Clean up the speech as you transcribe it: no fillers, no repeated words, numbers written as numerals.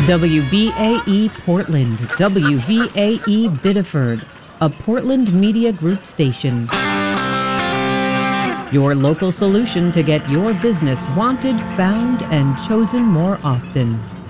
WBAE Portland, WVAE Biddeford, a Portland Media Group station. Your local solution to get your business wanted, found, and chosen more often.